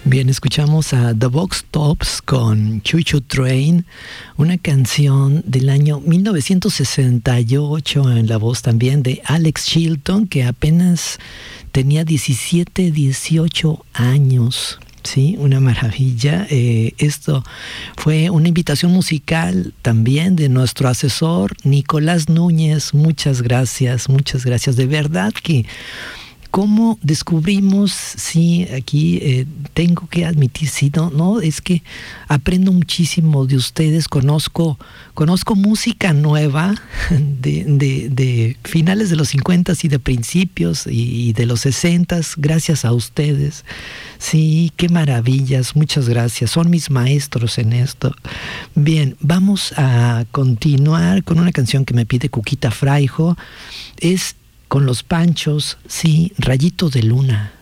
Bien, escuchamos a The Vox Tops con Choo Choo Train, una canción del año 1968 en la voz también de Alex Chilton, que apenas tenía 17, 18 años. Sí, una maravilla. Esto fue una invitación musical también de nuestro asesor Nicolás Núñez. Muchas gracias, muchas gracias. De verdad que ¿cómo descubrimos? Sí, aquí tengo que admitir, sí, no, es que aprendo muchísimo de ustedes, conozco música nueva de finales de los 50 y de principios y de los 60, gracias a ustedes. Sí, qué maravillas, muchas gracias, son mis maestros en esto. Bien, vamos a continuar con una canción que me pide Cuquita Fraijo, es con Los Panchos, sí, Rayito de Luna.